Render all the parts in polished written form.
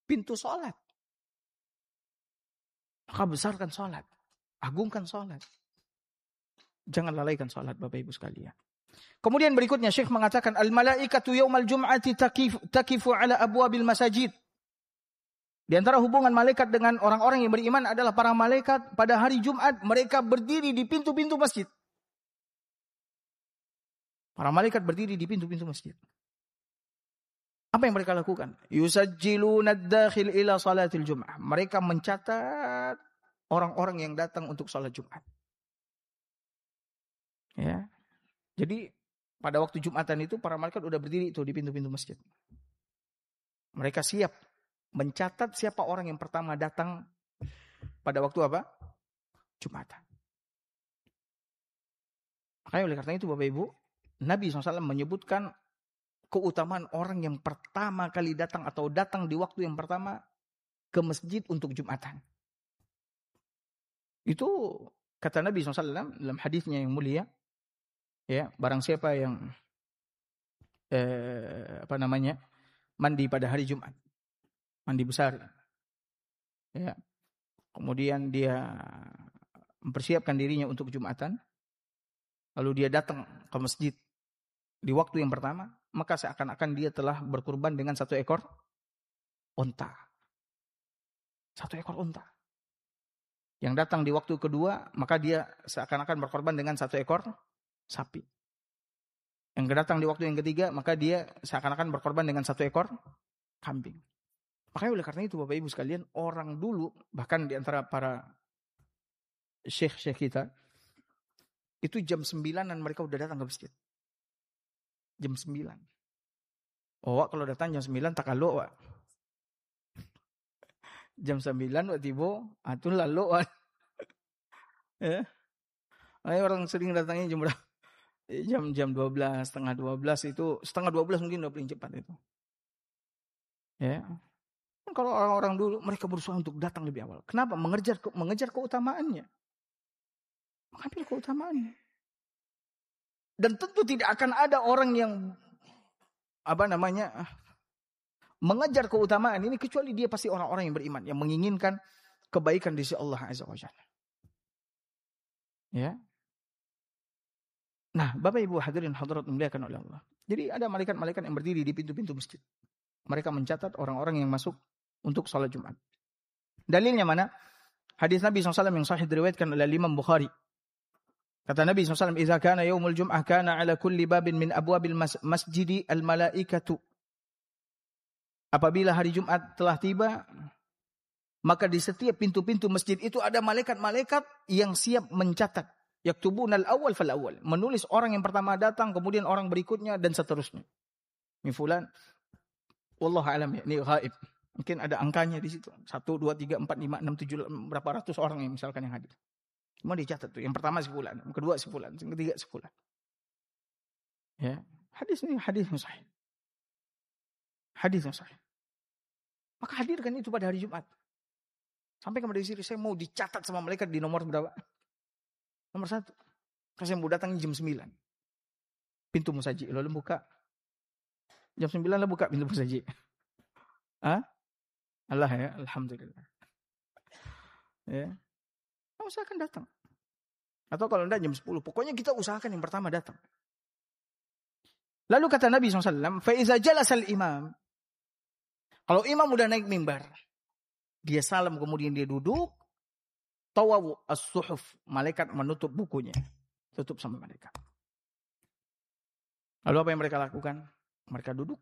pintu sholat. Maka besarkan sholat. Agungkan sholat. Jangan lalaikan sholat, Bapak Ibu sekalian. Kemudian berikutnya Syekh mengatakan, al-malaikatu yaumal jum'ati takifu ala abwabil masajid. Di antara hubungan malaikat dengan orang-orang yang beriman adalah para malaikat pada hari Jumat mereka berdiri di pintu-pintu masjid. Para malaikat berdiri di pintu-pintu masjid. Apa yang mereka lakukan? Yusajjiluna ad-dakhil ila salatil Jum'ah. Mereka mencatat orang-orang yang datang untuk salat Jumat. Ya. Jadi pada waktu Jumatan itu para malaikat udah berdiri itu di pintu-pintu masjid. Mereka siap mencatat siapa orang yang pertama datang pada waktu apa? Jumatan. Makanya oleh karena itu Bapak Ibu, Nabi SAW menyebutkan keutamaan orang yang pertama kali datang atau datang di waktu yang pertama ke masjid untuk Jumatan. Itu kata Nabi SAW dalam hadisnya yang mulia, ya, barang siapa yang mandi pada hari Jumat, mandi besar, ya, kemudian dia mempersiapkan dirinya untuk Jumatan, lalu dia datang ke masjid di waktu yang pertama, maka seakan-akan dia telah berkurban dengan satu ekor unta. Satu ekor unta. Yang datang di waktu kedua, maka dia seakan-akan berkorban dengan satu ekor sapi. Yang datang di waktu yang ketiga, maka dia seakan-akan berkorban dengan satu ekor kambing. Makanya oleh karena itu Bapak Ibu sekalian, orang dulu, bahkan di antara para syekh-syekh kita, itu jam 9-an mereka udah datang ke masjid. Jam 9. Oh, kalau datang jam 9 tak lalu, Wak. Jam 9 waktu tiba, atun lalu, Wak. Ya. Orang sering datangnya jam berapa? Jam 12, setengah 12 itu, setengah 12 mungkin udah paling cepat itu. Ya. Kalau orang-orang dulu mereka berusaha untuk datang lebih awal. Kenapa? Mengejar keutamaannya. Mengambil keutamaannya. Dan tentu tidak akan ada orang yang mengejar keutamaan ini kecuali dia pasti orang-orang yang beriman, yang menginginkan kebaikan di sisi Allah Azza wa Jalla. Ya. Nah, Bapak Ibu hadirin hadirat dimuliakan oleh Allah. Jadi ada malaikat-malaikat yang berdiri di pintu-pintu masjid. Mereka mencatat orang-orang yang masuk untuk salat Jumat. Dalilnya mana? Hadis Nabi SAW yang sahih diriwayatkan oleh Imam Bukhari. Kata Nabi SAW, "Idza kana yaumul jum'ah kana 'ala kulli babin min abwabil masjidi al-malaikatu." Apabila hari Jumat telah tiba, maka di setiap pintu-pintu masjid itu ada malaikat-malaikat yang siap mencatat. Yaktubunal awal fal awal. Menulis orang yang pertama datang, kemudian orang berikutnya dan seterusnya. Ini fulan, wallahu a'lam, ini ghaib. Mungkin ada angkanya di situ. 1, 2, 3, 4, 5, 6, 7, berapa ratus orang yang misalkan yang hadir. Cuma dicatat tuh. Yang pertama sebulan, yang kedua sebulan, yang ketiga sebulan. Ya, hadis ini hadis yang sahih. Hadis yang sahih. Maka hadirkan itu pada hari Jumat. Sampai kepada istri saya mau dicatat sama malaikat di nomor berapa? Nomor 1. Karena saya mau datang jam 9. Pintu musaji. Lalu buka. Jam 9 lah buka pintu musaji. Ah? Allah ya. Alhamdulillah. Ya. Usahakan datang. Atau kalau enggak jam 10. Pokoknya kita usahakan yang pertama datang. Lalu kata Nabi SAW. Fa'iza jalasal imam. Kalau imam udah naik mimbar. Dia salam kemudian dia duduk. Tawawu as-suhuf. Malaikat menutup bukunya. Tutup sama malaikat. Lalu apa yang mereka lakukan? Mereka duduk.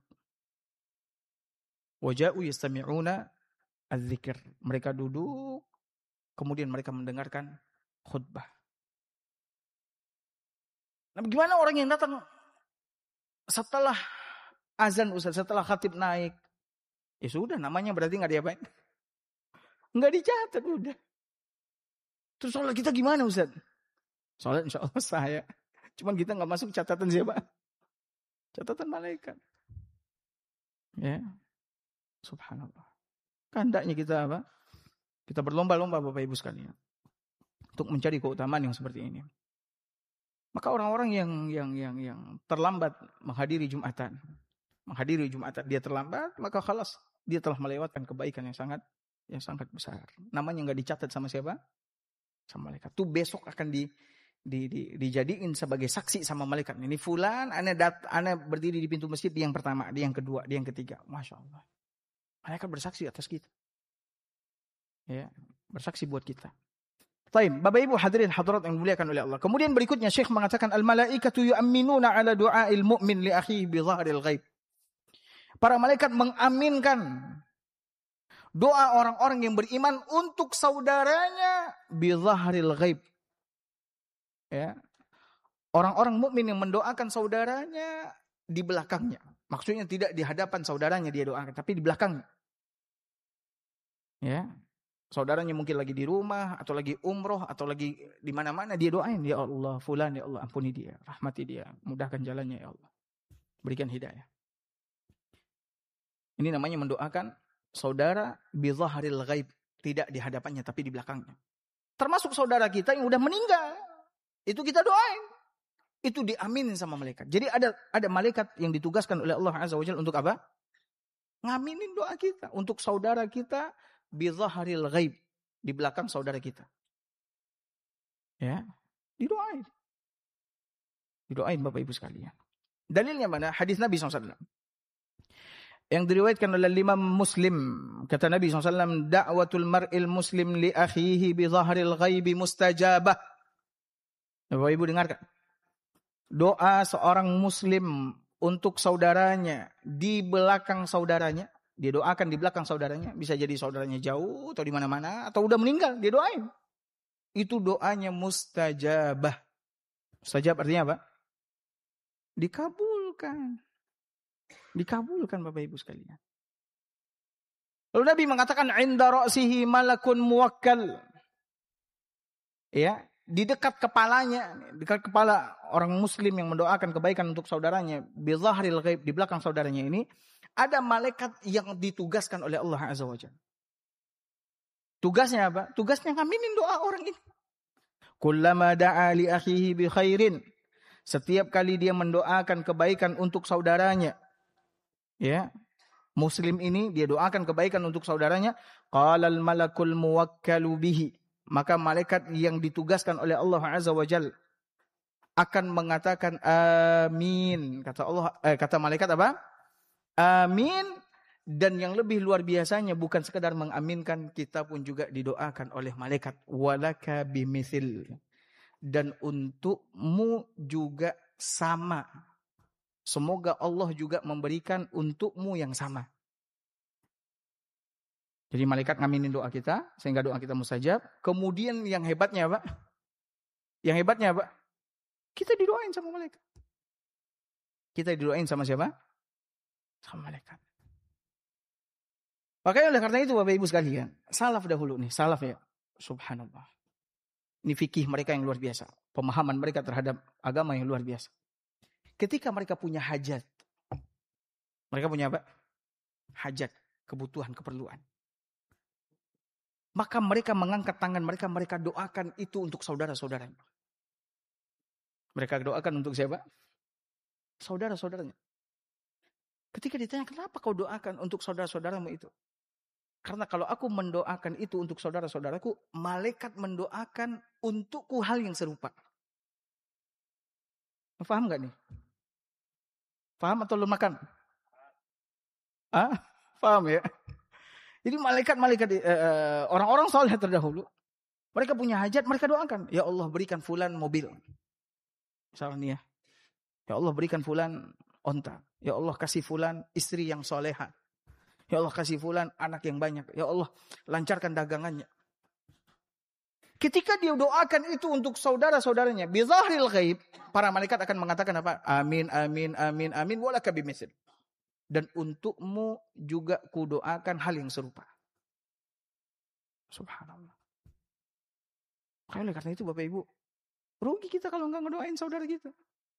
Waja'u yastami'una az-zikr. Mereka duduk. Kemudian mereka mendengarkan khutbah. Nah, bagaimana orang yang datang setelah azan Ustaz, setelah khatib naik? Ya sudah, namanya berarti nggak diapain? Nggak dicatat, udah. Terus sholat kita gimana Ustaz? Sholat insya Allah saya. Cuman kita nggak masuk catatan siapa? Catatan malaikat. Ya, subhanallah. Hendaknya kita apa? Kita berlomba-lomba Bapak Ibu sekalian untuk mencari keutamaan yang seperti ini. Maka orang-orang yang terlambat menghadiri Jumatan, dia terlambat, maka khalas dia telah melewatkan kebaikan yang sangat besar. Namanya nggak dicatat sama siapa? Sama malaikat. Itu besok akan dijadiin sebagai saksi sama malaikat. Ini fulan, ana berdiri di pintu masjid di yang pertama, di yang kedua, di yang ketiga. Masya Allah. Malaikat bersaksi atas kita. Ya, bersaksi buat kita. Baik, Bapak Ibu hadirin hadirat yang dimuliakan oleh Allah. Kemudian berikutnya Syekh mengatakan al-malaikatu yu'minuna ala du'ail mu'min li akhihi bi dhahril ghaib. Para malaikat mengaminkan doa orang-orang yang beriman untuk saudaranya bi dhahril ghaib. Ya. Orang-orang mukmin yang mendoakan saudaranya di belakangnya. Maksudnya tidak di hadapan saudaranya dia doakan, tapi di belakangnya. Ya. Saudaranya mungkin lagi di rumah, atau lagi umroh, atau lagi di mana-mana, dia doain, ya Allah, fulan, ya Allah, ampuni dia, rahmati dia, mudahkan jalannya, ya Allah. Berikan hidayah. Ini namanya mendoakan saudara bi dhahril ghaib, tidak di hadapannya, tapi di belakangnya. Termasuk saudara kita yang udah meninggal, itu kita doain. Itu diaminin sama malaikat. Jadi ada malaikat yang ditugaskan oleh Allah Azza wa Jalla untuk apa? Ngaminin doa kita, untuk saudara kita, bi dhahril ghaib, di belakang saudara kita. Ya, didoain. Didoain Bapak Ibu sekalian. Dalilnya mana? Hadis Nabi SAW. Yang diriwayatkan oleh Imam Muslim. Kata Nabi SAW, da'watul mar'il muslim li akhihi bi dhahril ghaibi mustajabah. Bapak Ibu dengarkan. Doa seorang muslim untuk saudaranya di belakang saudaranya. Dia doakan di belakang saudaranya. Bisa jadi saudaranya jauh atau di mana-mana. Atau udah meninggal. Dia doain. Itu doanya mustajabah. Mustajab artinya apa? Dikabulkan. Dikabulkan Bapak Ibu sekalian. Lalu Nabi mengatakan, inda ra'sihi malakun muwakkal. Ya. Di dekat kepalanya. Dekat kepala orang muslim yang mendoakan kebaikan untuk saudaranya. Bi dhahril ghaib. Di belakang saudaranya ini. Ada malaikat yang ditugaskan oleh Allah Azza wa Jalla. Tugasnya apa? Tugasnya ngaminin doa orang ini. Kullama da'a li akhihi bi khairin. Setiap kali dia mendoakan kebaikan untuk saudaranya. Ya. Muslim ini dia doakan kebaikan untuk saudaranya. Qalal malakul muwakkalu bihi. Maka malaikat yang ditugaskan oleh Allah Azza wa Jalla akan mengatakan amin. Kata malaikat apa? Amin. Dan yang lebih luar biasanya bukan sekedar mengaminkan, kita pun juga didoakan oleh malaikat. Walaka bimithil. Dan untukmu juga sama. Semoga Allah juga memberikan untukmu yang sama. Jadi malaikat ngaminin doa kita, sehingga doa kita mustajab. Kemudian yang hebatnya apa? Yang hebatnya apa? Kita didoain sama malaikat. Kita didoain sama siapa? Sama malaikat. Makanya oleh karena itu Bapak Ibu sekalian, salaf dahulu nih, salaf ya. Subhanallah. Ini fikih mereka yang luar biasa. Pemahaman mereka terhadap agama yang luar biasa. Ketika mereka punya hajat. Mereka punya apa? Hajat, kebutuhan, keperluan. Maka mereka mengangkat tangan mereka doakan itu untuk saudara-saudaranya. Mereka doakan untuk siapa? Saudara-saudaranya. Ketika ditanya, kenapa kau doakan untuk saudara-saudaramu itu? Karena kalau aku mendoakan itu untuk saudara-saudaraku, malaikat mendoakan untukku hal yang serupa. Faham gak nih? Faham atau belum makan? Faham ya? Jadi malaikat-malaikat, orang-orang saleh terdahulu, mereka punya hajat, mereka doakan. Ya Allah berikan fulan mobil. Misalnya nih ya. Ya Allah berikan fulan onta. Ya Allah kasih fulan istri yang soleha. Ya Allah kasih fulan anak yang banyak. Ya Allah lancarkan dagangannya. Ketika dia doakan itu untuk saudara-saudaranya. Bizahril ghaib. Para malaikat akan mengatakan apa? Amin, amin, amin, amin. Walaka bimisil. Dan untukmu juga kudoakan hal yang serupa. Subhanallah. Oleh karena itu Bapak Ibu. Rugi kita kalau enggak ngedoain saudara kita.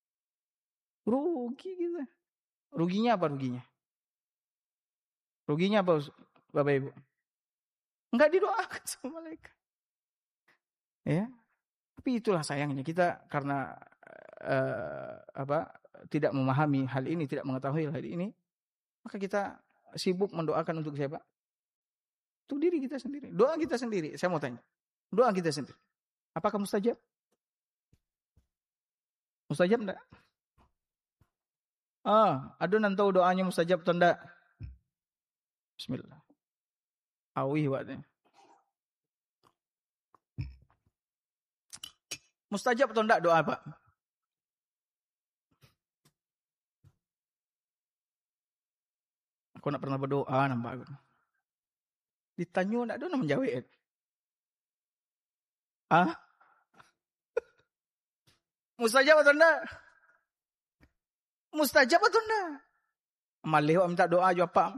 Rugi kita. Ruginya apa ruginya? Ruginya apa Bapak Ibu? Enggak didoakan sama malaikat. Ya. Tapi itulah sayangnya kita karena tidak memahami hal ini, tidak mengetahui hal ini, maka kita sibuk mendoakan untuk siapa? Untuk diri kita sendiri. Doa kita sendiri. Saya mau tanya. Doa kita sendiri. Apakah mustajab? Mustajab enggak? Ada yang tahu doanya mustajab atau enggak? Bismillah. Awih waknya. Mustajab atau enggak doa, Pak? Aku nak pernah berdoa nampak aku. Ditanya enggak ada menjawab. Mustajab atau enggak? Mustajab atau enggak? Malih minta doa jawab apa?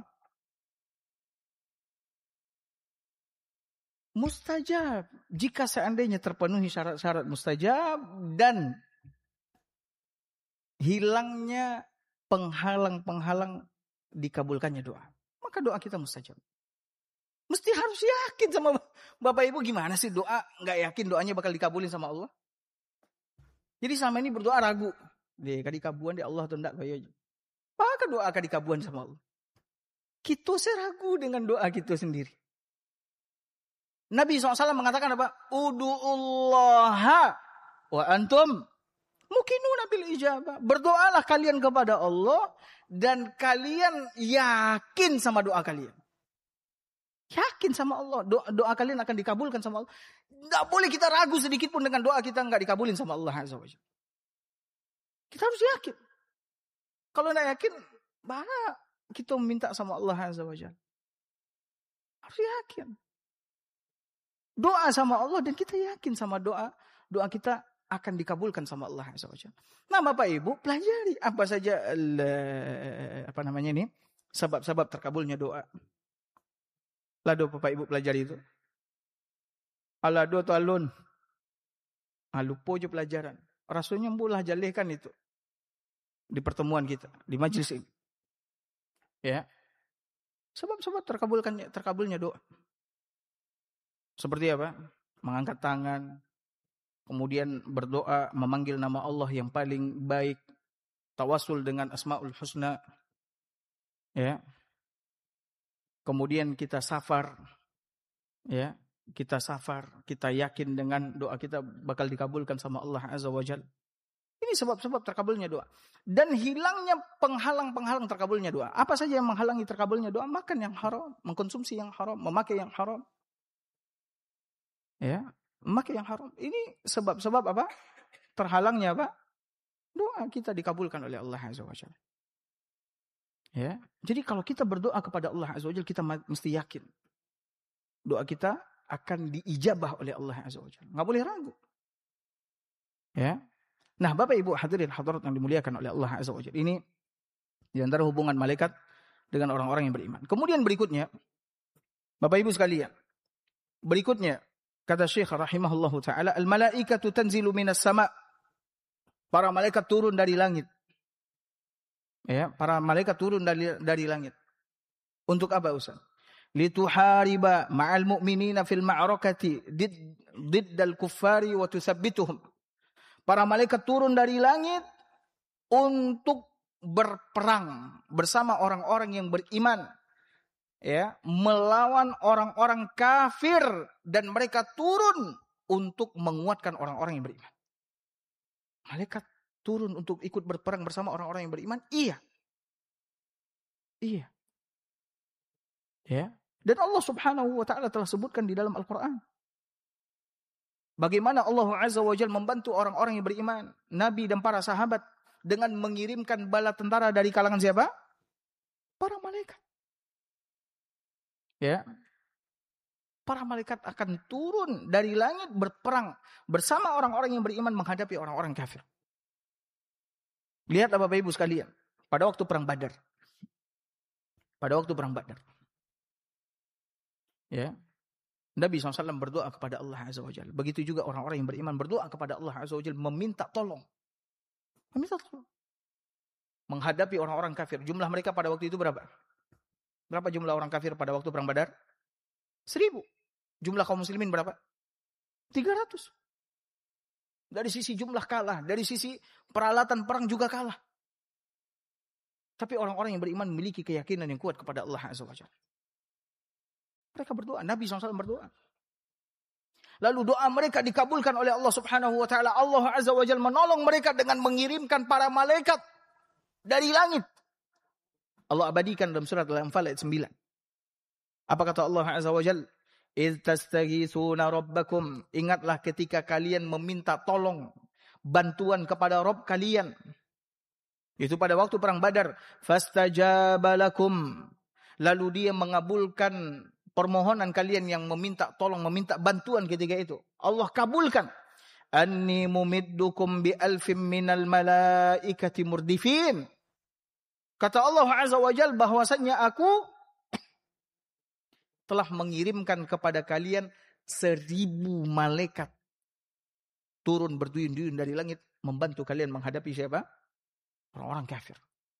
Mustajab. Jika seandainya terpenuhi syarat-syarat mustajab dan hilangnya penghalang-penghalang dikabulkannya doa, maka doa kita mustajab. Mesti harus yakin sama Bapak Ibu. Gimana sih doa nggak yakin doanya bakal dikabulin sama Allah? Jadi selama ini berdoa ragu. Dia dikabuan di Allah atau enggak kayak aja. Maka doa akan dikabuan sama Allah. Kita ragu dengan doa kita sendiri. Nabi SAW mengatakan apa? Udu'ullaha wa antum mukinuna bil ijabah. Berdoalah kalian kepada Allah dan kalian yakin sama doa kalian. Yakin sama Allah. Doa kalian akan dikabulkan sama Allah. Tidak boleh kita ragu sedikit pun dengan doa kita nggak dikabulin sama Allah Azza wa Jalla. Kita harus yakin. Kalau tidak yakin, mana kita minta sama Allah Azza wa Jalla. Harus yakin. Doa sama Allah dan kita yakin sama doa kita akan dikabulkan sama Allah Azza wa Jalla. Nah, Bapak Ibu pelajari apa saja sebab-sebab terkabulnya doa. Lado Bapak Ibu pelajari itu. Alado atau alun. Lupa je pelajaran. Rasulnya mbulah jalihkan itu. Di pertemuan kita. Di majlis ini. Ya. Sebab-sebab terkabulnya doa. Seperti apa? Mengangkat tangan. Kemudian berdoa. Memanggil nama Allah yang paling baik. Tawasul dengan Asmaul Husna. Ya. Kemudian kita safar, ya, kita yakin dengan doa kita bakal dikabulkan sama Allah Azza wa Jalla. Ini sebab-sebab terkabulnya doa. Dan hilangnya penghalang-penghalang terkabulnya doa. Apa saja yang menghalangi terkabulnya doa? Makan yang haram, mengkonsumsi yang haram, memakai yang haram. Ya, memakai yang haram. Ini sebab-sebab apa? Terhalangnya apa? Doa kita dikabulkan oleh Allah Azza wa Jalla. Ya, jadi kalau kita berdoa kepada Allah Azza wa Jalla, kita mesti yakin doa kita akan diijabah oleh Allah Azza wa Jalla. Nggak boleh ragu. Ya. Nah, Bapak Ibu hadirin hadirat yang dimuliakan oleh Allah Azza wa Jalla. Ini di antara hubungan malaikat dengan orang-orang yang beriman. Kemudian berikutnya, Bapak Ibu sekalian, berikutnya kata Syekh rahimahullahu taala, al-malaikatu tanzilu minas sama'. Para malaikat turun dari langit. Ya, para malaikat turun dari langit. Untuk apa, Ustaz? Lituhariba ma'al mu'minina fil ma'rakati diddal kuffari wa tutsabbituhum. Para malaikat turun dari langit untuk berperang bersama orang-orang yang beriman, ya, melawan orang-orang kafir, dan mereka turun untuk menguatkan orang-orang yang beriman. Malaikat turun untuk ikut berperang bersama orang-orang yang beriman? Iya. Iya. Ya. Dan Allah Subhanahu wa taala telah sebutkan di dalam Al-Qur'an bagaimana Allah Azza wa Jalla membantu orang-orang yang beriman, nabi dan para sahabat, dengan mengirimkan bala tentara dari kalangan siapa? Para malaikat. Ya. Para malaikat akan turun dari langit berperang bersama orang-orang yang beriman menghadapi orang-orang kafir. Lihatlah Bapak Ibu sekalian, pada waktu perang Badar. Ya. Nabi SAW berdoa kepada Allah Azza wa Jalla. Begitu juga orang-orang yang beriman berdoa kepada Allah Azza wa Jalla, meminta tolong. Menghadapi orang-orang kafir. Jumlah mereka pada waktu itu berapa? Berapa jumlah orang kafir pada waktu perang Badar? 1000. Jumlah kaum muslimin berapa? 300. Dari sisi jumlah kalah, dari sisi peralatan perang juga kalah. Tapi orang-orang yang beriman memiliki keyakinan yang kuat kepada Allah Azza wa Jalla. Mereka berdoa, Nabi SAW berdoa. Lalu doa mereka dikabulkan oleh Allah Subhanahu wa taala. Allah Azza wa Jalla menolong mereka dengan mengirimkan para malaikat dari langit. Allah abadikan dalam surat Al-Anfal ayat 9. Apa kata Allah Azza wa Jalla? "Idz tastaghitsuna rabbakum." Ingatlah ketika kalian meminta tolong, bantuan kepada Rabb kalian. Itu pada waktu perang Badar. "Fastajaba lakum." Lalu dia mengabulkan permohonan kalian yang meminta tolong, meminta bantuan ketika itu. Allah kabulkan. "Anni mumiddukum bi alfim minal malaikati murdifin." Kata Allah Azza wa Jalla bahwasanya aku telah mengirimkan kepada kalian 1000 malaikat turun berduyun-duyun dari langit membantu kalian menghadapi siapa? Orang-orang kafir.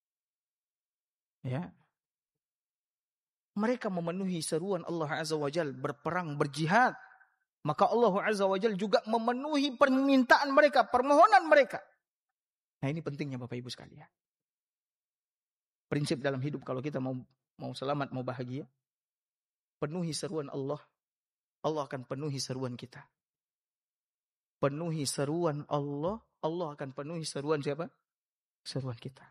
Ya. Mereka memenuhi seruan Allah Azza wa Jalla berperang, berjihad. Maka Allah Azza wa Jalla juga memenuhi permintaan mereka, permohonan mereka. Nah, ini pentingnya Bapak Ibu sekalian. Prinsip dalam hidup kalau kita mau selamat, mau bahagia, penuhi seruan Allah, Allah akan penuhi seruan kita. Penuhi seruan Allah, Allah akan penuhi seruan siapa? Seruan kita.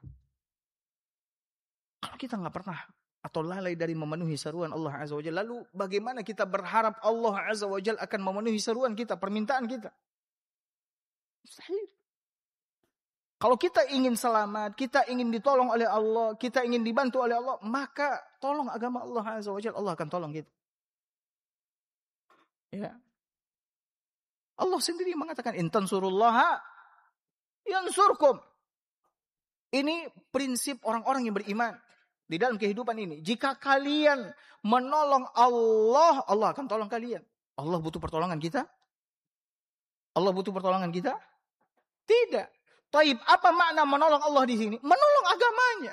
Kalau kita nggak pernah atau lalai dari memenuhi seruan Allah Azza wa Jalla, lalu bagaimana kita berharap Allah Azza wa Jalla akan memenuhi seruan kita, permintaan kita? Mustahil. Kalau kita ingin selamat, kita ingin ditolong oleh Allah, kita ingin dibantu oleh Allah, maka tolong agama Allah Azza wa Jalla, Allah akan tolong kita. Ya. Allah sendiri mengatakan, "In tansurullaha yansurkum." Ini prinsip orang-orang yang beriman di dalam kehidupan ini. Jika kalian menolong Allah, Allah akan tolong kalian. Allah butuh pertolongan kita? Allah butuh pertolongan kita? Tidak. Taib, apa makna menolong Allah di sini? Menolong agamanya.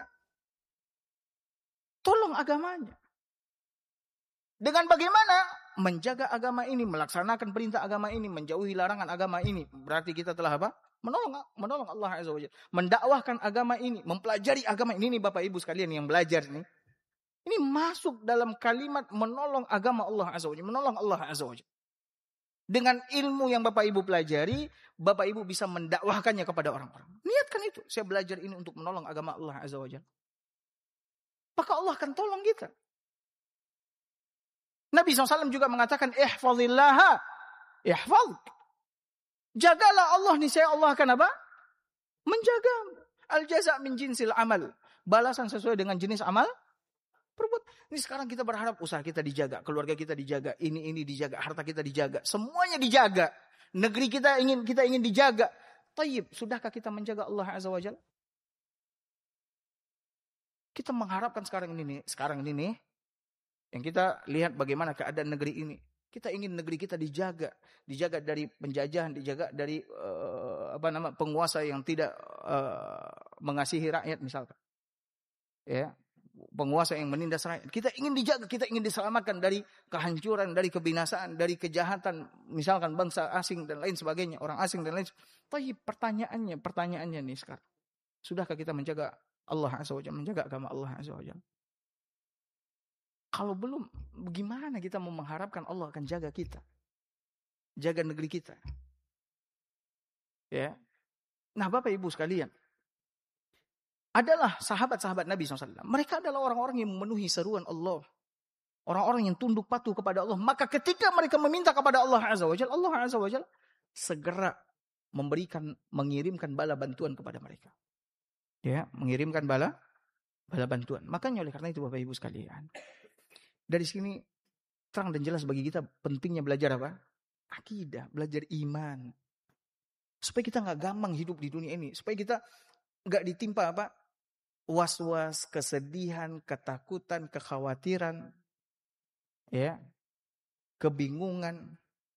Tolong agamanya. Dengan bagaimana? Menjaga agama ini, melaksanakan perintah agama ini, menjauhi larangan agama ini. Berarti kita telah apa? Menolong Allah Azza wa Jalla. Mendakwahkan agama ini, mempelajari agama ini. Nih Bapak Ibu sekalian yang belajar nih. Ini masuk dalam kalimat menolong agama Allah Azza wa Jalla. Menolong Allah Azza wa Jalla. Dengan ilmu yang Bapak Ibu pelajari, Bapak Ibu bisa mendakwahkannya kepada orang-orang. Niatkan itu. Saya belajar ini untuk menolong agama Allah Azza wa Jalla. Maka Allah akan tolong kita. Nabi SAW juga mengatakan, ihfazillaha, ihfazk. Jagalah Allah, niscaya Allah akan apa? Menjaga. Al-jaza' min jinsil amal. Balasan sesuai dengan jenis amal. Perbuat. Ini sekarang kita berharap usaha kita dijaga, keluarga kita dijaga, ini dijaga, harta kita dijaga, semuanya dijaga. Negeri kita ingin dijaga. Tayyib, sudahkah kita menjaga Allah Azza wa Jalla? Kita mengharapkan sekarang ini nih, yang kita lihat bagaimana keadaan negeri ini. Kita ingin negeri kita dijaga dari penjajahan, dijaga dari penguasa yang tidak mengasihi rakyat misalkan. Ya, penguasa yang menindas rakyat. Kita ingin dijaga, kita ingin diselamatkan dari kehancuran, dari kebinasaan, dari kejahatan, misalkan bangsa asing dan lain sebagainya, orang asing dan lain sebagainya. Tapi pertanyaannya nih sekarang. Sudahkah kita menjaga Allah Azza wa Jalla, menjaga agama Allah Azza wa Jalla? Kalau belum, bagaimana kita mau mengharapkan Allah akan jaga kita? Jaga negeri kita. Ya. Nah, Bapak Ibu sekalian, adalah sahabat-sahabat Nabi SAW. Mereka adalah orang-orang yang memenuhi seruan Allah. Orang-orang yang tunduk patuh kepada Allah. Maka ketika mereka meminta kepada Allah Azza wa Jalla, Allah Azza wa Jalla segera mengirimkan bala bantuan kepada mereka. Ya, mengirimkan bala bantuan. Makanya oleh karena itu Bapak Ibu sekalian, dari sini terang dan jelas bagi kita pentingnya belajar apa? Akidah, belajar iman. Supaya kita nggak gampang hidup di dunia ini. Supaya kita nggak ditimpa apa? Was-was, kesedihan, ketakutan, kekhawatiran, ya, kebingungan.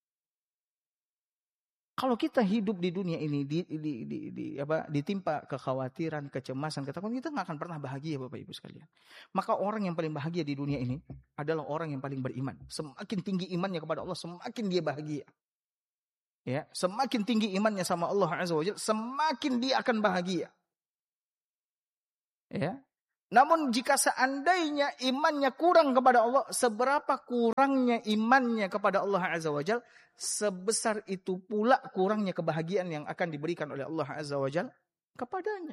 Kalau kita hidup di dunia ini ditimpa kekhawatiran, kecemasan, ketakutan, kita nggak akan pernah bahagia Bapak Ibu sekalian. Maka orang yang paling bahagia di dunia ini adalah orang yang paling beriman. Semakin tinggi imannya kepada Allah, semakin dia bahagia. Ya, semakin tinggi imannya sama Allah Azza wa Jalla, semakin dia akan bahagia. Ya. Namun jika seandainya imannya kurang kepada Allah, seberapa kurangnya imannya kepada Allah Azza wa Jalla, sebesar itu pula kurangnya kebahagiaan yang akan diberikan oleh Allah Azza wa Jalla kepadanya.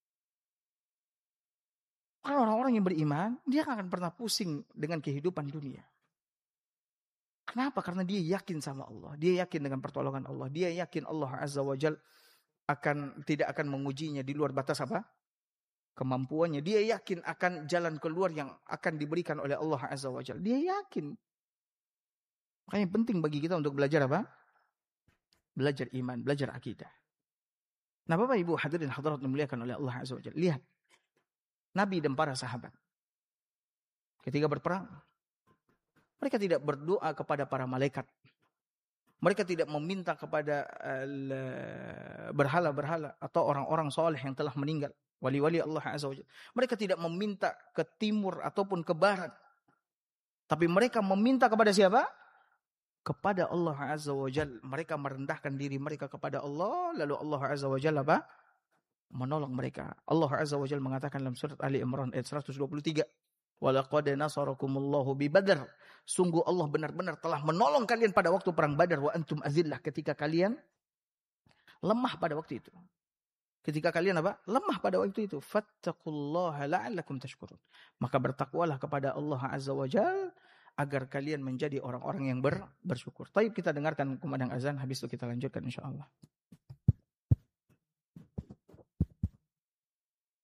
Kalau orang-orang yang beriman, dia akan pernah pusing dengan kehidupan dunia. Kenapa? Karena dia yakin sama Allah. Dia yakin dengan pertolongan Allah. Dia yakin Allah Azza wa Jalla tidak akan mengujinya di luar batas apa? Kemampuannya. Dia yakin akan jalan keluar yang akan diberikan oleh Allah Azza wa Jalla. Dia yakin. Makanya penting bagi kita untuk belajar apa? Belajar iman, belajar akidah. Nah, Bapak Ibu hadirin hadirat dimuliakan oleh Allah Azza wa Jalla. Lihat. Nabi dan para sahabat. Ketika berperang, mereka tidak berdoa kepada para malaikat. Mereka tidak meminta kepada berhala-berhala atau orang-orang soleh yang telah meninggal. Wali-wali Allah Azza wa Jalla. Mereka tidak meminta ke timur ataupun ke barat. Tapi mereka meminta kepada siapa? Kepada Allah Azza wa Jalla. Mereka merendahkan diri mereka kepada Allah. Lalu Allah Azza wa Jalla apa? Menolong mereka. Allah Azza wa Jalla mengatakan dalam surat Ali Imran ayat 123. Walaqad nasarakumullahu bi Badr. Sungguh Allah benar-benar telah menolong kalian pada waktu perang Badar wa antum azillah, ketika kalian lemah pada waktu itu. Ketika kalian apa? Lemah pada waktu itu. Fattaqullaha la'allakum tashkurun. Maka bertakwalah kepada Allah Azza wa Jalla agar kalian menjadi orang-orang yang bersyukur. Taib, kita dengarkan kumandang azan, habis itu kita lanjutkan insyaallah.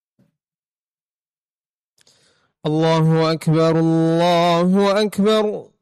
الله أكبر الله أكبر